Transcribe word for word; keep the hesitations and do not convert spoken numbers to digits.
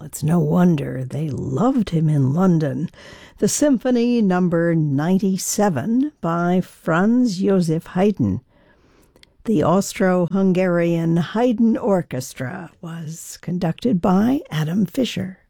it's no wonder they loved him in London. The Symphony Number ninety-seven by Franz Joseph Haydn. The Austro-Hungarian Haydn Orchestra was conducted by Adam Fischer.